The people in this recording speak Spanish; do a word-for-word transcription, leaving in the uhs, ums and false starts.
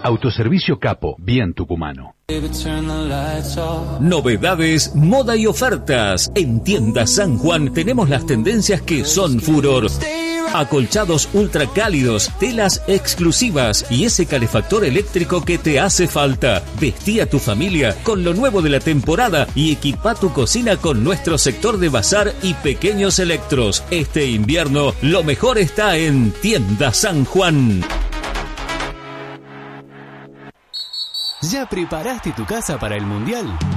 Autoservicio Capo, bien tucumano. Novedades, moda y ofertas. En Tienda San Juan tenemos las tendencias que son furor. Acolchados ultra cálidos, telas exclusivas y ese calefactor eléctrico que te hace falta. Vestí a tu familia con lo nuevo de la temporada y equipa tu cocina con nuestro sector de bazar y pequeños electros. Este invierno lo mejor está en Tienda San Juan. ¿Ya preparaste tu casa para el Mundial?